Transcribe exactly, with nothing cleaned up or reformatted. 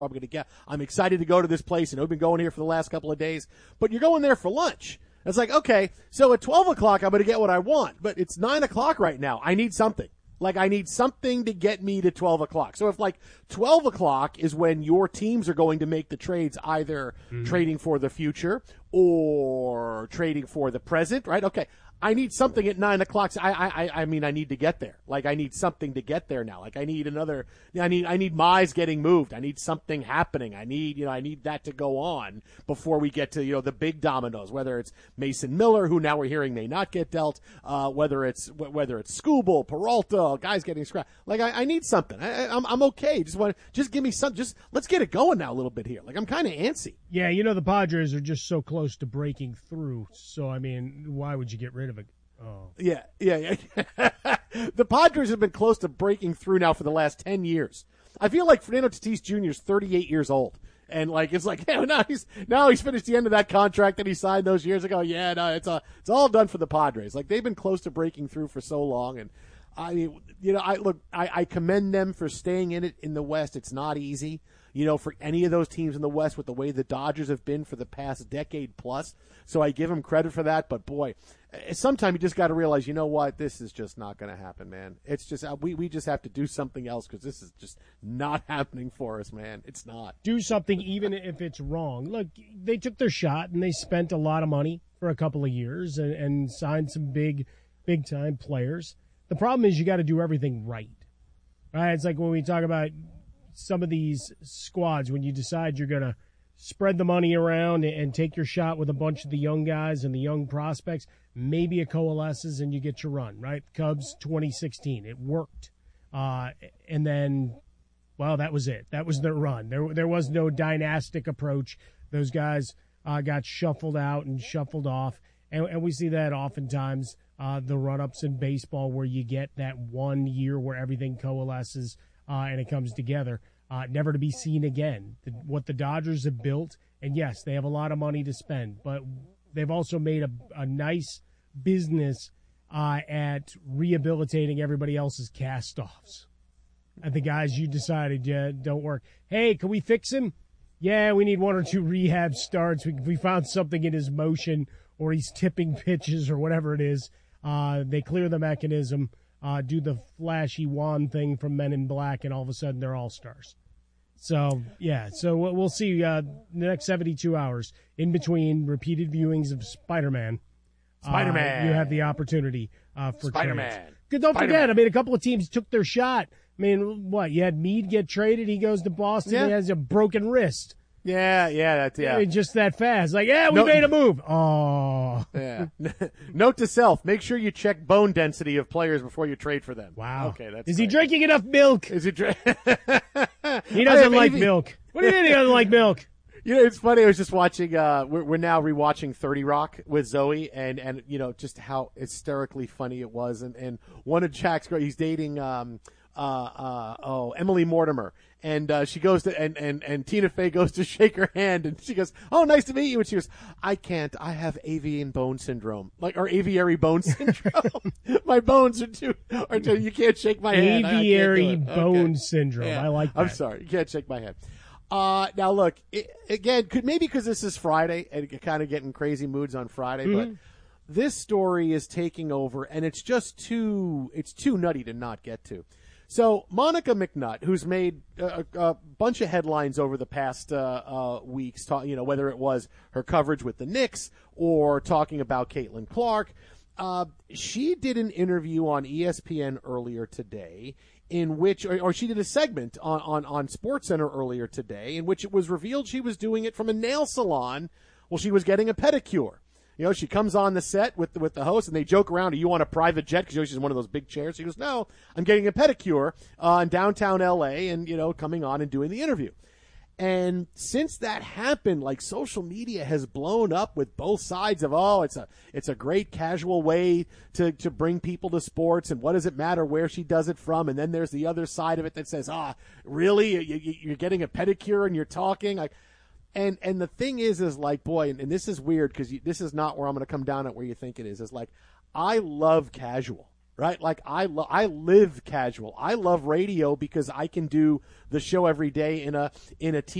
I'm going to get. I'm excited to go to this place, and I've been going here for the last couple of days. But you're going there for lunch. It's like, okay, so at twelve o'clock, I'm going to get what I want. But it's nine o'clock right now. I need something. Like, I need something to get me to twelve o'clock. So if, like, twelve o'clock is when your teams are going to make the trades, either mm-hmm. trading for the future or trading for the present, right? Okay. I need something at nine o'clock. I, I, I mean, I need to get there. Like, I need something to get there now. Like, I need another, I need, I need Mize getting moved. I need something happening. I need, you know, I need that to go on before we get to, you know, the big dominoes, whether it's Mason Miller, who now we're hearing may not get dealt, uh, whether it's, whether it's Skubal, Peralta, guys getting scrapped. Like, I, I need something. I, I'm, I'm okay. Just want, just give me some, just, let's get it going now a little bit here. Like, I'm kind of antsy. Yeah. You know, the Padres are just so close to breaking through. So, I mean, why would you get rid of it? Oh. Yeah, yeah, yeah. The Padres have been close to breaking through now for the last ten years. I feel like Fernando Tatis Junior is thirty-eight years old. And, like, it's like, yeah, now he's, now he's finished the end of that contract that he signed those years ago. Yeah, no, it's, a, it's all done for the Padres. Like, they've been close to breaking through for so long. And, I mean, you know, I look, I, I commend them for staying in it in the West. It's not easy, you know, for any of those teams in the West with the way the Dodgers have been for the past decade plus. So I give them credit for that. But, boy, sometimes you just got to realize, you know what, this is just not going to happen, man. It's just, we, we just have to do something else because this is just not happening for us, man. It's not. Do something even if it's wrong. Look, they took their shot and they spent a lot of money for a couple of years and, and signed some big, big-time players. The problem is you got to do everything right, right? It's like when we talk about some of these squads, when you decide you're going to spread the money around and take your shot with a bunch of the young guys and the young prospects, maybe it coalesces and you get your run, right? Cubs twenty sixteen, it worked. Uh, and then, well, that was it. That was their run. There, there was no dynastic approach. Those guys uh, got shuffled out and shuffled off, and, and we see that oftentimes. Uh, the run-ups in baseball where you get that one year where everything coalesces uh, and it comes together, uh, never to be seen again. The, what the Dodgers have built, and yes, they have a lot of money to spend, but they've also made a, a nice business uh, at rehabilitating everybody else's cast-offs. And the guys you decided yeah, don't work. Hey, can we fix him? Yeah, we need one or two rehab starts. We, we found something in his motion or he's tipping pitches or whatever it is. Uh, they clear the mechanism, uh, do the flashy wand thing from Men in Black, and all of a sudden they're all stars. So, yeah, so we'll see uh, the next seventy-two hours. In between repeated viewings of Spider-Man, Spider-Man. Uh, you have the opportunity uh, for Spider-Man. trades. Good, don't Spider-Man. forget, I mean, a couple of teams took their shot. I mean, what, you had Meade get traded, he goes to Boston, yeah. He has a broken wrist. Yeah, yeah, that's yeah. I mean, just that fast. Like, yeah, we no, made a move. Oh. Yeah. Note to self, make sure you check bone density of players before you trade for them. Wow. Okay, that's Is great. he drinking enough milk? Is he drinking? He doesn't like milk. What do you mean he doesn't like milk? You know, it's funny. I was just watching. Uh, we're, we're now rewatching thirty Rock with Zoe, and, and you know just how hysterically funny it was. And, and one of Jack's girls, he's dating um uh uh oh Emily Mortimer, and uh, she goes to and, and and Tina Fey goes to shake her hand, and she goes, "Oh, nice to meet you." And she goes, "I can't. I have avian bone syndrome, like or aviary bone syndrome. My bones are too are too. You can't shake my hand. Aviary bone okay. syndrome. Yeah. I like that. I'm sorry, you can't shake my hand." Uh, now look, it, again, could, maybe because this is Friday and kind of getting crazy moods on Friday, mm-hmm. but this story is taking over and it's just too, it's too nutty to not get to. So Monica McNutt, who's made a, a bunch of headlines over the past, uh, uh, weeks, ta- you know, whether it was her coverage with the Knicks or talking about Caitlin Clark, uh, she did an interview on E S P N earlier today in which, or, or she did a segment on, on, on SportsCenter earlier today in which it was revealed she was doing it from a nail salon while she was getting a pedicure. You know, she comes on the set with the, with the host and they joke around, are you on a private jet? Because you know, she's in one of those big chairs. She goes, no, I'm getting a pedicure uh, in downtown L A and, you know, coming on and doing the interview. And since that happened, like social media has blown up with both sides of, oh, it's a it's a great casual way to, to bring people to sports. And what does it matter where she does it from? And then there's the other side of it that says, ah, really? You, you, you're getting a pedicure and you're talking? Like, and, and the thing is, is like, boy, and, and this is weird because this is not where I'm going to come down at where you think it is. Is like, I love casual. right? Like I lo- I live casual. I love radio because I can do the show every day in a in a T